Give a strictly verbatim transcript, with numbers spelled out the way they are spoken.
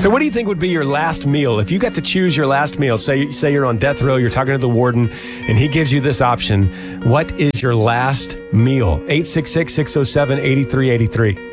So what do you think would be your last meal? If you got to choose your last meal, say say you're on death row, you're talking to the warden, and he gives you this option, what is your last meal? eight six six, six oh seven, eight three eight three.